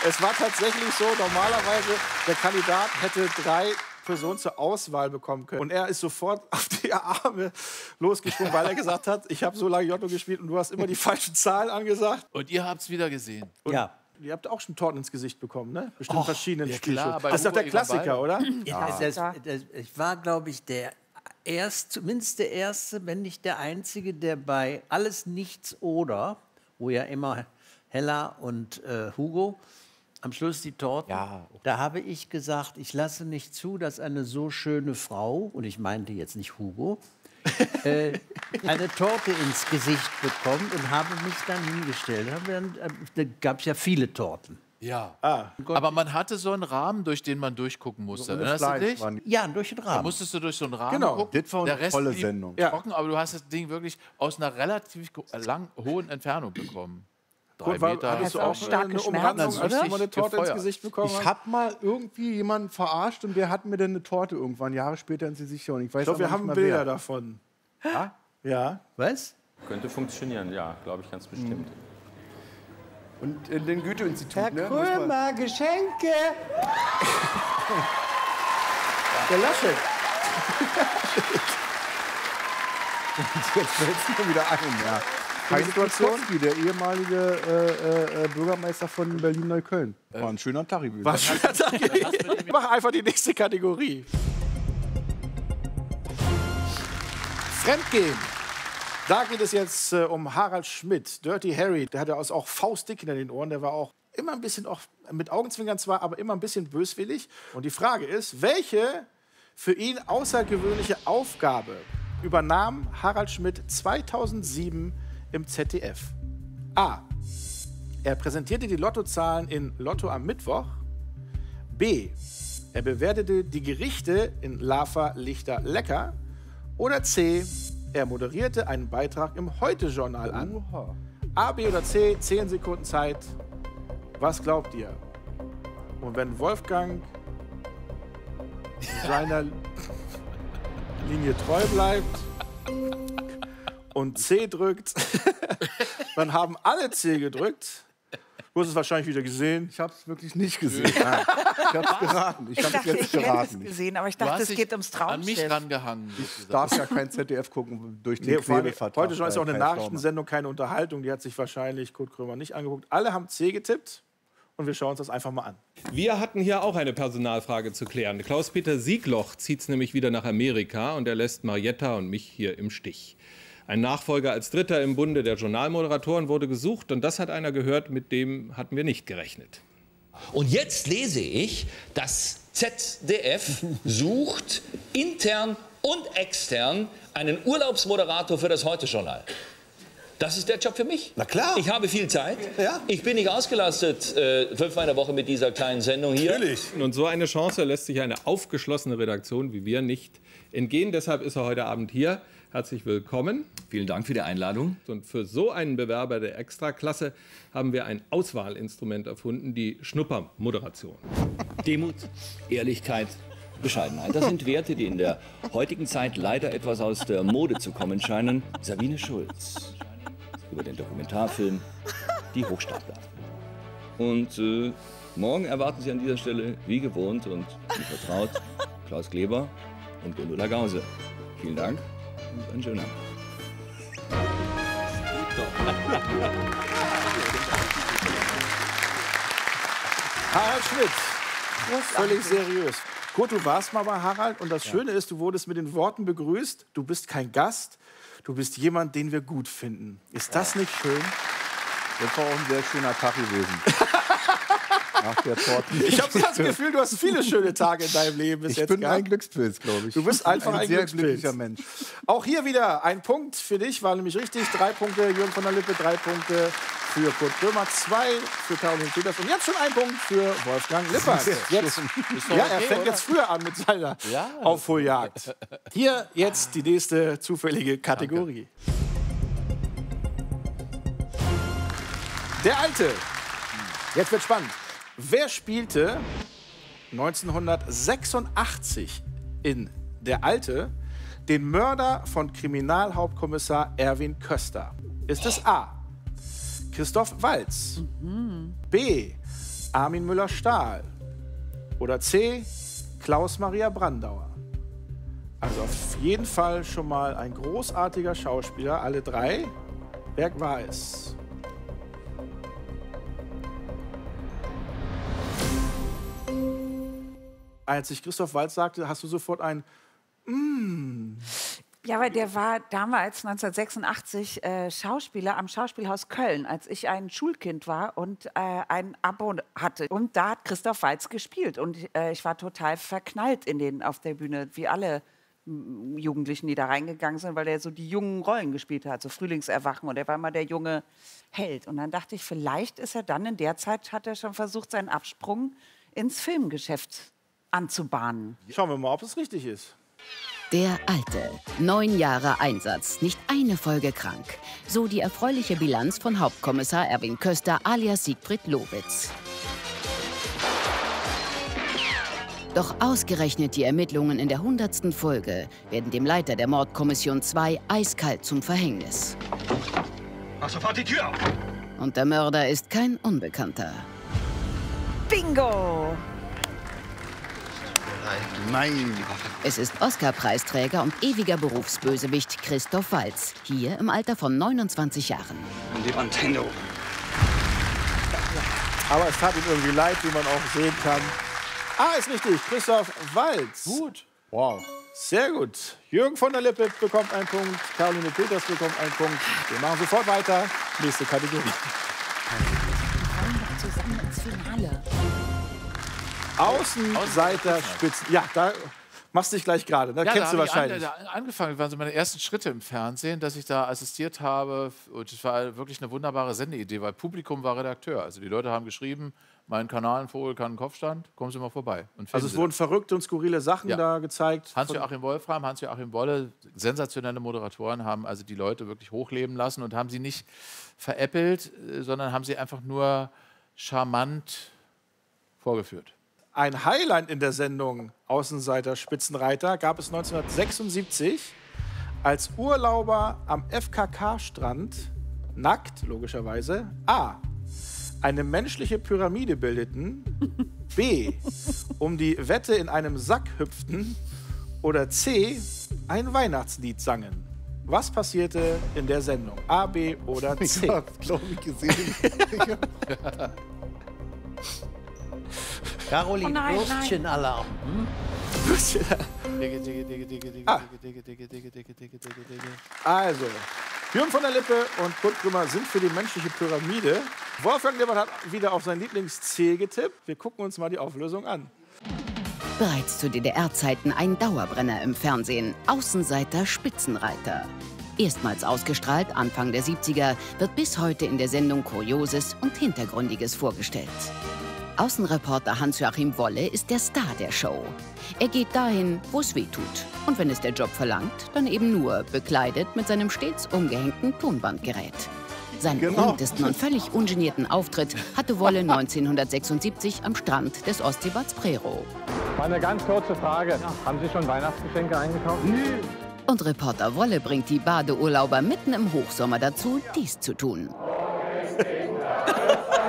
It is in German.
Es war tatsächlich so, normalerweise, der Kandidat hätte 3 Personen zur Auswahl bekommen können. Und er ist sofort auf die Arme losgesprungen, weil er gesagt hat, ich habe so lange Lotto gespielt und du hast immer die falschen Zahlen angesagt. Und ihr habt es wieder gesehen. Und ja. Ihr habt auch schon Torten ins Gesicht bekommen, ne? Bestimmt verschiedenen ja Spielschulen. klar, Das ist doch der Klassiker, oder? Ja. Ich war, glaube ich, zumindest der Erste, wenn nicht der Einzige, der bei Alles Nichts oder, wo ja immer Hella und Hugo am Schluss die Torten, da habe ich gesagt, ich lasse nicht zu, dass eine so schöne Frau, und ich meinte jetzt nicht Hugo, eine Torte ins Gesicht bekommt und habe mich dann hingestellt. Da gab es ja viele Torten. Ja. Aber man hatte so einen Rahmen, durch den man durchgucken musste. Erinnerst du dich? Ja, durch den Rahmen. Da musstest du durch so einen Rahmen gucken. Das war eine tolle Sendung. Trocken, aber du hast das Ding wirklich aus einer relativ hohen Entfernung bekommen. 3 Meter. Hattest du auch starke Schmerzen, als du mal eine Torte ins Gesicht bekommen hast? Ich habe mal irgendwie jemanden verarscht und der hat mir dann eine Torte irgendwann Jahre später ins Gesicht gehauen. Ich glaube, wir haben Bilder davon. Ja? Ja. Was? Könnte funktionieren, ja, glaube ich ganz bestimmt. Und in den Goethe-Institut, Herr Krömer, Geschenke! Der Laschet. Jetzt fällt es mir wieder ein, ja. Heinz Situation, der ehemalige Bürgermeister von Berlin-Neukölln. War ein schöner Tag gewesen. War ein schöner Tag gewesen. Mach einfach die nächste Kategorie. Fremdgehen. Da geht es jetzt um Harald Schmidt, Dirty Harry. Der hatte auch faustdick hinter den Ohren. Der war auch immer ein bisschen, auch mit Augenzwinkern zwar, aber immer ein bisschen böswillig. Und die Frage ist, welche für ihn außergewöhnliche Aufgabe übernahm Harald Schmidt 2007 im ZDF? A. Er präsentierte die Lottozahlen in Lotto am Mittwoch. B. Er bewertete die Gerichte in Lava Lichter Lecker. Oder C. Er moderierte einen Beitrag im Heute-Journal an. A, B oder C, 10 Sekunden Zeit. Was glaubt ihr? Und wenn Wolfgang seiner Linie treu bleibt und C drückt, dann haben alle C gedrückt. Du hast es wahrscheinlich wieder gesehen. Ich habe es wirklich nicht gesehen. Nein. Ich habe es geraten. Ich habe es jetzt geraten. Gesehen, aber ich dachte, es geht ums Traumschiff. An mich rangehangen. Ich darf ja kein ZDF gucken durch den Quervertrag. Heute schon ist auch eine Nachrichtensendung, keine Unterhaltung. Die hat sich wahrscheinlich Kurt Krömer nicht angeguckt. Alle haben C getippt und wir schauen uns das einfach mal an. Wir hatten hier auch eine Personalfrage zu klären. Klaus-Peter Siegloch zieht es nämlich wieder nach Amerika und er lässt Marietta und mich hier im Stich. Ein Nachfolger als Dritter im Bunde der Journalmoderatoren wurde gesucht und das hat einer gehört, mit dem hatten wir nicht gerechnet. Und jetzt lese ich, das ZDF sucht intern und extern einen Urlaubsmoderator für das Heute-Journal. Das ist der Job für mich. Na klar. Ich habe viel Zeit. Ja. Ich bin nicht ausgelastet 5 Mal in der Woche mit dieser kleinen Sendung hier. Natürlich. Und so eine Chance lässt sich eine aufgeschlossene Redaktion wie wir nicht entgehen. Deshalb ist er heute Abend hier. Herzlich willkommen. Vielen Dank für die Einladung. Und für so einen Bewerber der Extraklasse haben wir ein Auswahlinstrument erfunden, die Schnuppermoderation. Demut, Ehrlichkeit, Bescheidenheit. Das sind Werte, die in der heutigen Zeit leider etwas aus der Mode zu kommen scheinen. Sabine Schulz über den Dokumentarfilm Die Hochstapler. Und morgen erwarten Sie an dieser Stelle, wie gewohnt und wie vertraut, Klaus Kleber und Gundula Gause. Vielen Dank und einen schönen Abend. Harald Schmidt, völlig seriös. Kurt, du warst mal bei Harald und das Schöne ist, du wurdest mit den Worten begrüßt, du bist kein Gast, du bist jemand, den wir gut finden. Ist das nicht schön? Das war auch ein sehr schöner Tag gewesen. Nach der Torten. Ich habe das Gefühl, du hast viele schöne Tage in deinem Leben bis jetzt Ich bin gehabt. ein Glückspilz, glaube ich. Du bist einfach ein sehr Glückspilz. glücklicher Mensch. Auch hier wieder ein Punkt für dich, war nämlich richtig. 3 Punkte Jürgen von der Lippe, 3 Punkte für Kurt Krömer, 2 für Caroline Peters und jetzt schon 1 Punkt für Wolfgang Lippert. Jetzt, ja, er fängt jetzt früher an mit seiner Aufholjagd. Hier jetzt die nächste zufällige Kategorie. Der Alte. Jetzt wird spannend. Wer spielte 1986 in Der Alte den Mörder von Kriminalhauptkommissar Erwin Köster? Ist es A. Christoph Waltz, B. Armin Müller-Stahl oder C. Klaus-Maria Brandauer? Also auf jeden Fall schon mal ein großartiger Schauspieler, alle drei. Wer war es? Als ich Christoph Waltz sagte, hast du sofort ein Ja, weil der war damals 1986 Schauspieler am Schauspielhaus Köln, als ich ein Schulkind war und ein Abo hatte. Und da hat Christoph Waltz gespielt. Und ich war total verknallt auf der Bühne, wie alle Jugendlichen, die da reingegangen sind, weil er so die jungen Rollen gespielt hat, so Frühlingserwachen. Und er war immer der junge Held. Und dann dachte ich, vielleicht ist er dann in der Zeit, hat er schon versucht, seinen Absprung ins Filmgeschäft anzubahnen. Schauen wir mal, ob es richtig ist. Der Alte. 9 Jahre Einsatz, nicht eine Folge krank. So die erfreuliche Bilanz von Hauptkommissar Erwin Köster alias Siegfried Lowitz. Doch ausgerechnet die Ermittlungen in der 100. Folge werden dem Leiter der Mordkommission 2 eiskalt zum Verhängnis. Mach sofort die Tür auf! Und der Mörder ist kein Unbekannter. Bingo! Nein. Es ist Oscar-Preisträger und ewiger Berufsbösewicht Christoph Waltz, hier im Alter von 29 Jahren. Und die Nintendo. Aber es tat ihm irgendwie leid, wie man auch sehen kann. Ist richtig, Christoph Waltz. Gut. Wow. Sehr gut. Jürgen von der Lippe bekommt einen Punkt, Caroline Peters bekommt einen Punkt. Wir machen sofort weiter. Nächste Kategorie. Wir wollen doch zusammen ins Finale. Außenseiter Spitzen. Ja, da machst du dich gleich gerade. Da kennst du wahrscheinlich. Angefangen, das waren so meine ersten Schritte im Fernsehen, dass ich da assistiert habe. Und es war wirklich eine wunderbare Sendeidee, weil Publikum war Redakteur. Also die Leute haben geschrieben, mein Kanalenvogel kann einen Kopfstand, kommen Sie mal vorbei. Und also es wurden verrückte und skurrile Sachen da gezeigt. Hans-Joachim Wolfram, Hans-Joachim Wolle, sensationelle Moderatoren, haben also die Leute wirklich hochleben lassen und haben sie nicht veräppelt, sondern haben sie einfach nur charmant vorgeführt. Ein Highlight in der Sendung Außenseiter Spitzenreiter gab es 1976, als Urlauber am FKK-Strand nackt, logischerweise, A. eine menschliche Pyramide bildeten, B. um die Wette in einem Sack hüpften oder C. ein Weihnachtslied sangen. Was passierte in der Sendung? A, B oder C? Ich hab's, glaube ich, gesehen. Caroline, Würstchenalarm. Also, Jürgen von der Lippe und Kurt Krümmer sind für die menschliche Pyramide. Wolfgang Lippert hat wieder auf sein Lieblings-C getippt. Wir gucken uns mal die Auflösung an. Bereits zu DDR-Zeiten ein Dauerbrenner im Fernsehen. Außenseiter Spitzenreiter. Erstmals ausgestrahlt Anfang der 70er, wird bis heute in der Sendung Kurioses und Hintergründiges vorgestellt. Außenreporter Hans-Joachim Wolle ist der Star der Show. Er geht dahin, wo es weh tut. Und wenn es der Job verlangt, dann eben nur bekleidet mit seinem stets umgehängten Tonbandgerät. Seinen berühmtesten und völlig ungenierten Auftritt hatte Wolle 1976 am Strand des Ostseebads Prerow. Eine ganz kurze Frage. Haben Sie schon Weihnachtsgeschenke eingekauft? Nö. Und Reporter Wolle bringt die Badeurlauber mitten im Hochsommer dazu, dies zu tun.